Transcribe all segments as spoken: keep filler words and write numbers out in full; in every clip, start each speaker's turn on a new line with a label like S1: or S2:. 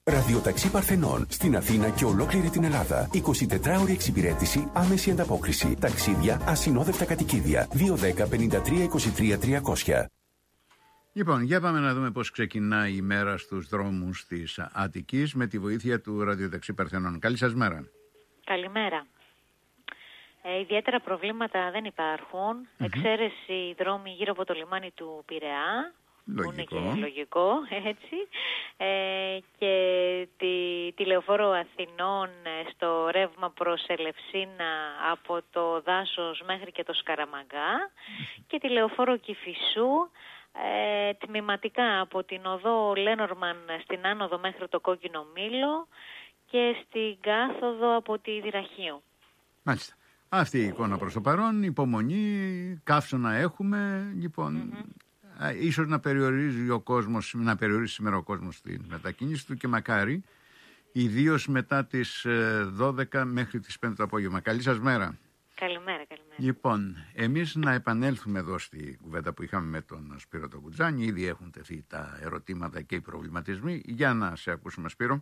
S1: Ραδιοταξί Παρθενών στην Αθήνα και ολόκληρη την Ελλάδα. εικοσιτετράωρη εξυπηρέτηση, άμεση ανταπόκριση. Ταξίδια, ασυνόδευτα κατοικίδια. δύο δέκα πενήντα τρία είκοσι τρία τριακόσια.
S2: Λοιπόν, για πάμε να δούμε πώς ξεκινάει η μέρα στους δρόμους της Αττικής με τη βοήθεια του Ραδιοταξί Παρθενών. Καλή σας μέρα.
S3: Καλημέρα. Ε, ιδιαίτερα προβλήματα δεν υπάρχουν. Mm-hmm. Εξαίρεση δρόμοι γύρω από το λιμάνι του Πειραιά.
S2: Λογικό.
S3: Που είναι και λογικό, έτσι. Ε, και τη, τη Λεωφόρο Αθηνών στο ρεύμα προς Ελευσίνα από το Δάσος μέχρι και το Σκαραμαγκά. Mm-hmm. Και τη Λεωφόρο Κηφισού ε, τμηματικά από την οδό Λένορμαν στην άνοδο μέχρι το Κόκκινο Μήλο και στην κάθοδο από τη Δυραχείο.
S2: Μάλιστα. Αυτή η εικόνα προς το παρόν, υπομονή, καύσωνα έχουμε, λοιπόν, mm-hmm. ίσως να περιορίζει ο κόσμος, να περιορίσει σήμερα ο κόσμος τη μετακίνηση του και μακάρι, ιδίως μετά τις δώδεκα μέχρι τις πέντε το απόγευμα. Καλή σας μέρα.
S3: Καλημέρα, καλημέρα.
S2: Λοιπόν, εμείς να επανέλθουμε εδώ στη κουβέντα που είχαμε με τον Σπύρο τον Κουτζάνη, ήδη έχουν τεθεί τα ερωτήματα και οι προβληματισμοί. Για να σε ακούσουμε, Σπύρο.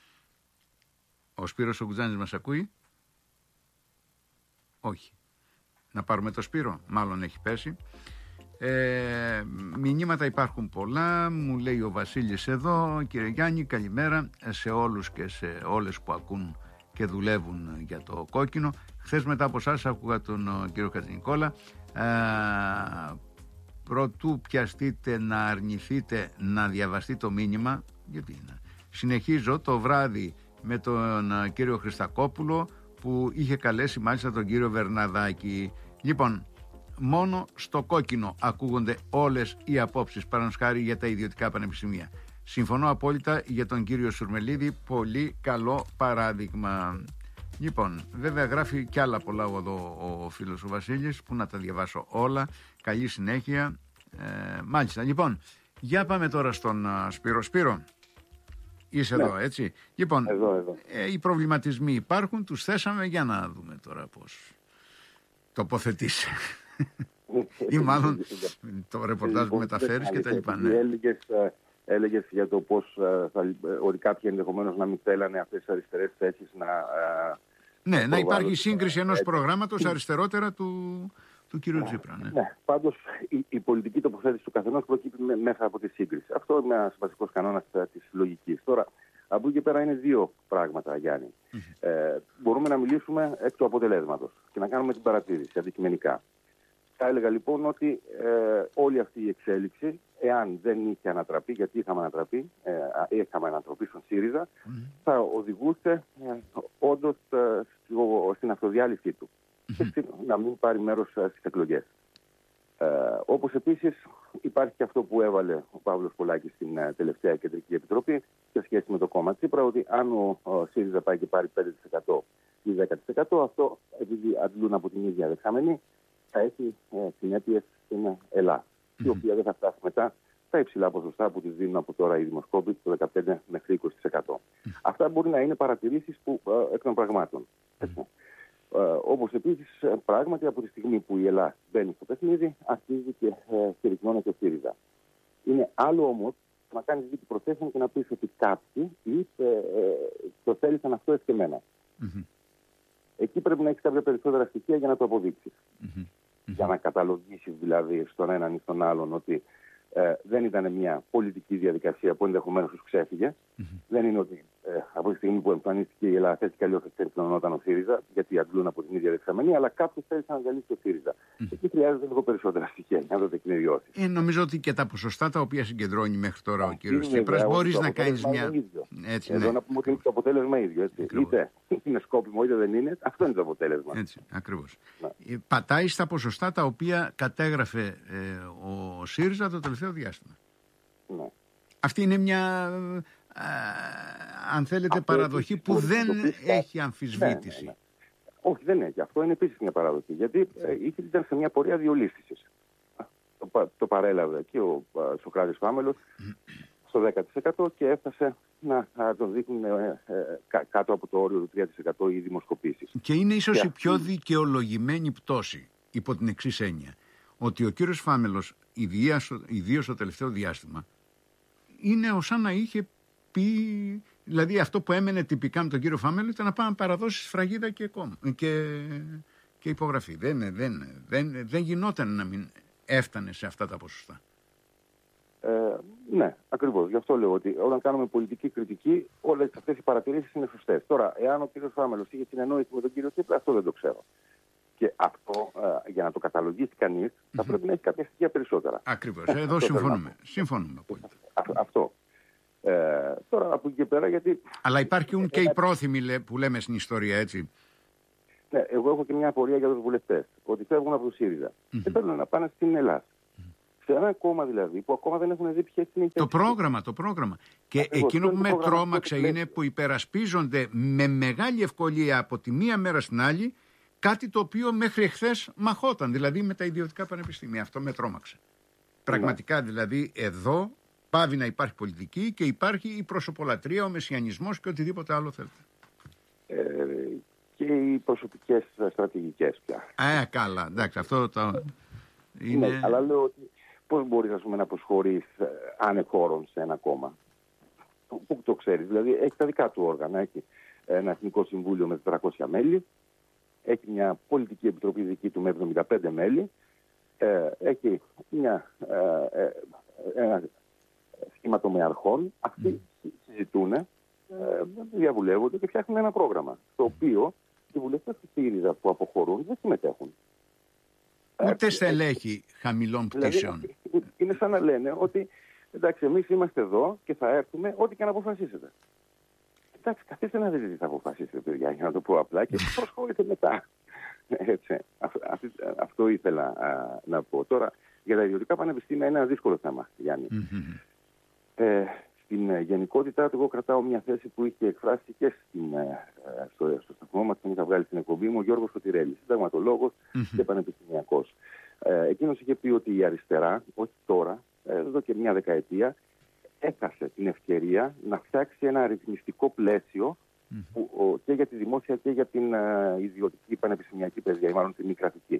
S2: Ο Σπύρος ο Κουτζάνης μας ακούει? Όχι. Να πάρουμε το Σπύρο, μάλλον έχει πέσει. Ε, μηνύματα υπάρχουν πολλά. Μου λέει ο Βασίλης εδώ. Κύριε Γιάννη, καλημέρα σε όλους και σε όλες που ακούν και δουλεύουν για το κόκκινο. Χθες μετά από εσάς άκουγα τον ο, κύριο Κατζηνικόλα. Ε, προτού πιαστείτε να αρνηθείτε να διαβαστεί το μήνυμα, γιατί είναι. Συνεχίζω το βράδυ με τον uh, κύριο Χριστακόπουλο που είχε καλέσει μάλιστα τον κύριο Βερναδάκη. Λοιπόν, μόνο στο κόκκινο ακούγονται όλες οι απόψεις, παραδείγματος χάρη για τα ιδιωτικά πανεπιστημία. Συμφωνώ απόλυτα για τον κύριο Σουρμελίδη, πολύ καλό παράδειγμα. Λοιπόν, βέβαια γράφει κι άλλα πολλά εδώ ο φίλος ο Βασίλης, που να τα διαβάσω όλα. Καλή συνέχεια. Ε, μάλιστα, λοιπόν, για πάμε τώρα στον uh, Σπύρο. Σπύρο. Είσαι ναι. εδώ, έτσι. Λοιπόν,
S4: εδώ, εδώ.
S2: Ε, οι προβληματισμοί υπάρχουν, τους θέσαμε, για να δούμε τώρα πώς τοποθετείς. Ή μάλλον το ρεπορτάζ που μεταφέρεις και τα λοιπά. Ναι.
S4: Έλεγες, έλεγες για το πώς θα, ότι κάποιοι ενδεχομένως να μην θέλανε αυτές τις αριστερές θέσεις να...
S2: Ναι, να, να υπάρχει σύγκριση ενός προγράμματος αριστερότερα του... του κύριου ναι, Τσίπρα. Ναι,
S4: ναι. Πάντως η, η πολιτική τοποθέτηση του καθενός προκύπτει μέσα από τη σύγκριση. Αυτό είναι ένας βασικός κανόνας της λογικής. Τώρα, από εκεί και πέρα είναι δύο πράγματα, Γιάννη. Mm-hmm. Ε, μπορούμε να μιλήσουμε εκ του αποτελέσματος και να κάνουμε την παρατήρηση αντικειμενικά. Θα έλεγα λοιπόν ότι ε, όλη αυτή η εξέλιξη, εάν δεν είχε ανατραπεί, γιατί είχαμε ανατραπεί, ε, είχαμε ανατροπή στον ΣΥΡΙΖΑ, mm-hmm. θα οδηγούσε ε, όντως ε, στην αυτοδιάλυσή του. Mm-hmm. Και να μην πάρει μέρος στις εκλογές. Ε, όπως επίσης υπάρχει και αυτό που έβαλε ο Παύλος Πολάκης στην uh, τελευταία Κεντρική Επιτροπή σε σχέση με το κόμμα Τσίπρα, ότι αν ο, ο ΣΥΡΙΖΑ πάει και πάρει πέντε τοις εκατό ή δέκα τοις εκατό, αυτό, επειδή αντλούν από την ίδια δεξαμενή, θα έχει ε, συνέπειες στην Ελλάδα, mm-hmm. η οποία δεν θα φτάσει μετά στα υψηλά ποσοστά που τις δίνουν από τώρα οι δημοσκόποι, το δεκαπέντε μέχρι είκοσι τοις εκατό. Mm-hmm. Αυτά μπορεί να είναι παρατηρήσεις που, ε, εκ των πραγμάτων. Mm-hmm. Ε, όπως επίσης, πράγματι από τη στιγμή που η Ελλάδα μπαίνει στο παιχνίδι, αρχίζει και ε, συρρυκνώνεται ο ΣΥΡΙΖΑ. Είναι άλλο όμως να κάνεις δίκη προθέσεων και να πεις ότι κάποιοι ε, ε, το θέλησαν αυτό ευκαιμένα. Mm-hmm. Εκεί πρέπει να έχεις κάποια περισσότερα στοιχεία για να το αποδείξεις. Mm-hmm. Για να καταλογίσεις δηλαδή στον έναν ή στον άλλον ότι ε, δεν ήταν μια πολιτική διαδικασία που ενδεχομένως τους ξέφυγε. Mm-hmm. Δεν είναι ότι ε, από τη στιγμή που εμφανίστηκε η Ελλάδα έτσι κι αλλιώς εξερπλωνόταν ο ΣΥΡΙΖΑ, γιατί αντλούν από την ίδια δεξαμενή, αλλά κάποιος θέλησε να διαλύσει το ΣΥΡΙΖΑ. Mm-hmm. Εκεί χρειάζεται λίγο περισσότερα στοιχεία για να το τεκμηριώσει.
S2: Ε, νομίζω ότι και τα ποσοστά τα οποία συγκεντρώνει μέχρι τώρα ο κύριος Τσίπρας μπορείς να κάνεις μια.
S4: Έτσι, Εδώ ναι. να πούμε ότι είναι το αποτέλεσμα ίδιο. Έτσι. Είτε είναι σκόπιμο είτε δεν είναι, αυτό είναι το αποτέλεσμα.
S2: Έτσι, ακριβώς. Ναι. Πατάει στα ποσοστά τα οποία κατέγραφε ε, ο ΣΥΡΙΖΑ το τελευταίο διάστημα. Ναι. Αυτή είναι μια. Α, αν θέλετε, αυτό παραδοχή που, που δεν έχει αμφισβήτηση. Ναι, ναι, ναι.
S4: Όχι, δεν έχει. Αυτό είναι επίσης μια παραδοχή. Γιατί ε, ήταν σε μια πορεία διολίσθησης. Το, το παρέλαβε και ο Σωκράτης Φάμελος στο δέκα τοις εκατό και έφτασε να, να τον δείχνουν ε, ε, κάτω από το όριο του τρία τοις εκατό οι δημοσκοπήσεις.
S2: Και είναι ίσως και η πιο αυτή... δικαιολογημένη πτώση υπό την εξής έννοια. Ότι ο κύριος Φάμελος, ιδίως το τελευταίο διάστημα, είναι ως αν να είχε πει Δηλαδή αυτό που έμενε τυπικά με τον κύριο Φάμελο ήταν να πάει να παραδώσει σφραγίδα και, και, και υπογραφή. Δεν, δεν, δεν, δεν γινόταν να μην έφτανε σε αυτά τα ποσοστά.
S4: Ε, ναι, ακριβώς. Γι' αυτό λέω ότι όταν κάνουμε πολιτική κριτική, όλες αυτές οι παρατηρήσεις είναι σωστές. Τώρα, εάν ο κύριος Φάμελος είχε συνεννόηση με τον κύριο Τσίπρα, αυτό δεν το ξέρω. Και αυτό, ε, για να το καταλογίσει κανείς, θα mm-hmm. πρέπει να έχει κάποια στοιχεία περισσότερα.
S2: Ακριβώς. Εδώ συμφωνούμε. Συμφωνούμε.
S4: Α, αυτό. Ε, τώρα από εκεί και πέρα, γιατί.
S2: Αλλά υπάρχουν και οι πρόθυμοι που λέμε στην ιστορία, έτσι.
S4: Ναι, εγώ έχω και μια απορία για τους βουλευτές. Ότι φεύγουν από το ΣΥΡΙΖΑ mm-hmm. και θέλουν να πάνε στην Ελλάδα. Σε ένα κόμμα δηλαδή που ακόμα δεν έχουν δει ποιες είναι οι θέσεις.
S2: Το πρόγραμμα, το πρόγραμμα. Και ακριβώς, εκείνο που με τρόμαξε είναι που υπερασπίζονται με μεγάλη ευκολία από τη μία μέρα στην άλλη κάτι το οποίο μέχρι εχθές μαχόταν, δηλαδή με τα ιδιωτικά πανεπιστήμια. Αυτό με τρόμαξε. Πραγματικά δηλαδή εδώ πάβει να υπάρχει πολιτική και υπάρχει η προσωπολατρία, ο μεσιανισμός και οτιδήποτε άλλο θέλετε.
S4: Ε, και οι προσωπικές στρατηγικές πια.
S2: Α, καλά, εντάξει, αυτό το είναι.
S4: Ναι, αλλά λέω ότι πώς μπορείς ας πούμε, να προσχωρείς ανεχώρων σε ένα κόμμα. Πού το ξέρεις, δηλαδή έχει τα δικά του όργανα, έχει ένα εθνικό συμβούλιο με τετρακόσια μέλη, έχει μια πολιτική επιτροπή δική του με εβδομήντα πέντε μέλη, ε, έχει μια, ε, ε, ένα σχήματο με αρχών, αυτοί mm. συζητούν, ε, διαβουλεύονται και φτιάχνουν ένα πρόγραμμα, στο οποίο οι βουλευτές του ΣΥΡΙΖΑ που αποχωρούν δεν συμμετέχουν.
S2: Ούτε στελέχη χαμηλών πτήσεων.
S4: Δηλαδή, είναι σαν να λένε ότι εντάξει, εμείς είμαστε εδώ και θα έρθουμε ό,τι και να αποφασίσετε. Εντάξει, καθίστε να δείτε τι θα αποφασίσετε, παιδιά, για να το πω απλά και προσχωρείτε μετά. Έτσι, αυ, αυ, αυτό ήθελα α, να πω. Τώρα, για τα ιδιωτικά πανεπιστήμια είναι ένα δύσκολο θέμα, Γιάννη. Mm-hmm. Ε, στην γενικότητά του, εγώ κρατάω μια θέση που είχε εκφράσει και στην, ε, στο, στο σταθμό μας, που είχα βγάλει στην εκπομπή μου, ο Γιώργος Σωτηρέλης, συνταγματολόγος mm-hmm. και πανεπιστημιακός. Ε, εκείνος είχε πει ότι η αριστερά, όχι τώρα, εδώ και μια δεκαετία, έχασε την ευκαιρία να φτιάξει ένα αριθμιστικό πλαίσιο mm-hmm. που, ο, και για τη δημόσια και για την uh, ιδιωτική πανεπιστημιακή παιδεία, ή μάλλον την μη κρατική.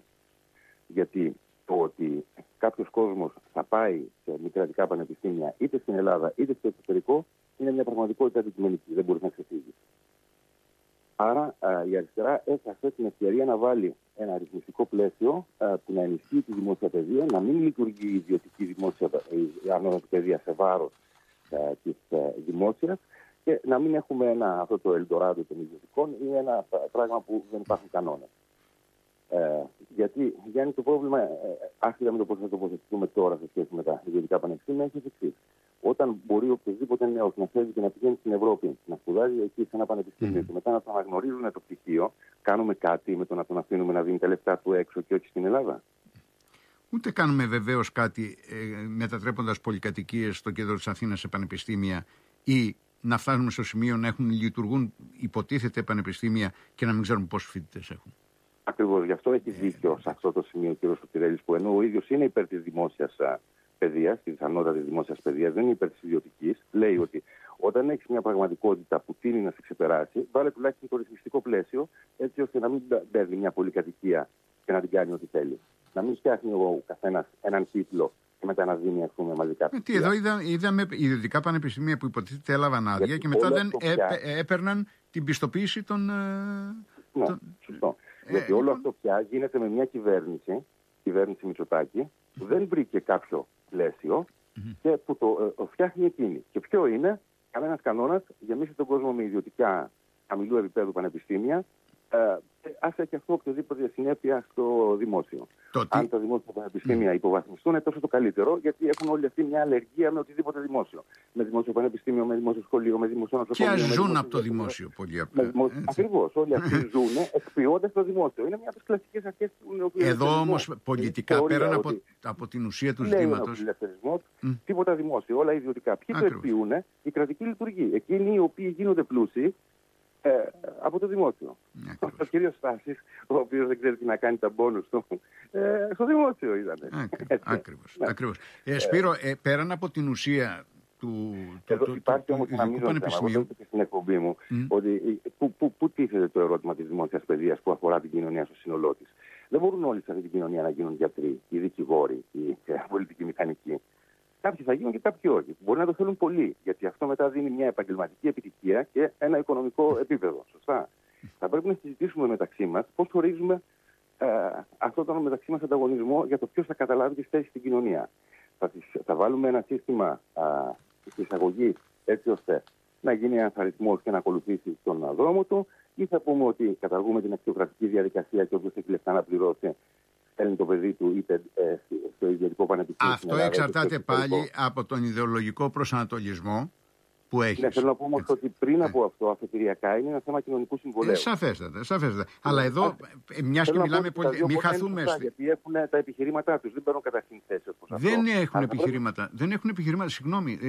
S4: Γιατί το ότι κάποιος κόσμος θα πάει σε μη κρατικά πανεπιστήμια είτε στην Ελλάδα είτε στο εξωτερικό είναι μια πραγματικότητα αντικειμενική, δεν μπορεί να ξεφύγει. Άρα uh, η αριστερά έχασε την ευκαιρία να βάλει ένα αριθμιστικό πλαίσιο uh, που να ενισχύει τη δημόσια παιδεία, να μην λειτουργεί η ιδιωτική δημόσια η παιδεία σε βάρος uh, της uh, δημόσιας και να μην έχουμε ένα, αυτό το ελντοράντο των ιδιωτικών ή ένα πράγμα που δεν υπάρχουν κανόνες. Ε, γιατί, Γιάννη, το πρόβλημα, ε, άσχετα με το πώς θα τοποθετηθούμε τώρα σε σχέση με τα ιδιωτικά πανεπιστήμια, έχει εξής. Όταν μπορεί οποιοδήποτε νέος να φεύγει και να πηγαίνει στην Ευρώπη, να σπουδάζει εκεί σε ένα πανεπιστήμιο mm. και μετά να το αναγνωρίζουν το πτυχίο, κάνουμε κάτι με το να τον αφήνουμε να δίνει τα λεφτά του έξω και όχι στην Ελλάδα.
S2: Ούτε κάνουμε βεβαίως κάτι ε, μετατρέποντας πολυκατοικίες στο κέντρο της Αθήνας σε πανεπιστήμια ή να φτάσουμε στο σημείο να έχουν λειτουργούν υποτίθεται πανεπιστήμια και να μην ξέρουμε πόσους φοιτητές έχουν.
S4: Ακριβώς, γι' αυτό έχει δίκιο σε αυτό το σημείο ο κ. Σωτηρέλης, που ενώ ο ίδιος είναι υπέρ της δημόσιας παιδείας, της ανώτατης δημόσιας παιδείας, δεν είναι υπέρ της ιδιωτικής, λέει ότι όταν έχεις μια πραγματικότητα που τείνει να σε ξεπεράσει, βάλε τουλάχιστον το ρυθμιστικό πλαίσιο, έτσι ώστε να μην παίρνει μια πολυκατοικία και να την κάνει ό,τι θέλει. Να μην φτιάχνει ο καθένας έναν τίτλο και μετά να δίνει, ας πούμε, μαζικά.
S2: Τι, εδώ είδα, είδαμε ιδιωτικά πανεπιστήμια που υποτίθεται έλαβαν άδεια γιατί και μετά δεν πια... έπαιρναν την πιστοποίηση των.
S4: Ναι,
S2: των...
S4: σωστό. Ε, Γιατί όλο αυτό πια γίνεται με μια κυβέρνηση, κυβέρνηση Μητσοτάκη, που δεν βρήκε κάποιο πλαίσιο mm-hmm. και που το ε, φτιάχνει εκείνη. Και ποιο είναι, κανένας κανόνας, γεμίσει τον κόσμο με ιδιωτικά χαμηλού επίπεδου πανεπιστήμια, ε, άσε και αυτό οποιοδήποτε συνέπεια στο δημόσιο. Το Αν τα δημόσια πανεπιστήμια mm. υποβαθμιστούν, τόσο το καλύτερο, γιατί έχουν όλοι αυτοί μια αλλεργία με οτιδήποτε δημόσιο. Με δημόσιο πανεπιστήμιο, με δημόσιο σχολείο, με δημόσιο νοσοκομείο.
S2: Και ας ζουν από το δημόσιο πολύ απλά.
S4: Δημόσιο... Ακριβώς. Όλοι αυτοί ζουν εκποιώντας το δημόσιο. Είναι μια από τις κλασικές αρχές του.
S2: Εδώ όμως πολιτικά, πέραν από, ότι... από την ουσία του ζητήματος.
S4: Mm. Τίποτα δημόσιο, όλα ιδιωτικά. Ποιοι το εκποιούν, η κρατική λειτουργεί. Εκείνοι οι οποίοι γίνονται πλούσιοι. Ε, από το δημόσιο. Ο κύριος Στάσης, ο οποίος δεν ξέρει τι να κάνει τα μπόνους του, ε, στο δημόσιο ήταν.
S2: Ακριβώς. Ναι. Ακριβώς. Ε, Σπύρο, ε, πέραν από την ουσία του,
S4: Εδώ
S2: του,
S4: υπάρχει
S2: του,
S4: όμως ένα μείζον θέμα, εγώ και στην εκπομπή μου, mm. ότι πού, πού, πού τίθεται το ερώτημα της δημόσιας παιδείας που αφορά την κοινωνία στο σύνολό της. Δεν μπορούν όλοι σε αυτή την κοινωνία να γίνουν γιατροί, οι δικηγόροι, οι πολιτικοί μηχανικοί. Κάποιοι θα γίνουν και κάποιοι όχι. Μπορεί να το θέλουν πολλοί, γιατί αυτό μετά δίνει μια επαγγελματική επιτυχία και ένα οικονομικό επίπεδο. Σωστά. Θα πρέπει να συζητήσουμε μεταξύ μας πώς ορίζουμε ε, αυτό τον μεταξύ μας ανταγωνισμό για το ποιος θα καταλάβει τις θέσεις στην κοινωνία. Θα, θα βάλουμε ένα σύστημα εισαγωγή έτσι ώστε να γίνει ένας αριθμός και να ακολουθήσει τον δρόμο του, ή θα πούμε ότι καταργούμε την αξιογραφική διαδικασία και όποιος έχει λεφτά να πληρώσει στέλνει το παιδί του είτε ε, στο ιδιωτικό πανεπιστήμιο.
S2: Αυτό εξαρτάται πάλι από τον ιδεολογικό προσανατολισμό που έχεις.
S4: Ναι, θέλω να πούμε όμως ότι πριν από αυτό, αφετηριακά είναι ένα θέμα κοινωνικού συμβολέου.
S2: Ε, σαφέστατα, σαφέστατα. Αλλά εδώ, μιας και μιλάμε πολύ. Μην χαθούμε.
S4: Σωστά, γιατί έχουν τα επιχειρήματά τους, δεν παίρνουν καταρχήν θέση όπως αυτό.
S2: Δεν έχουν επιχειρήματα. Δεν έχουν επιχειρήματα. Συγγνώμη.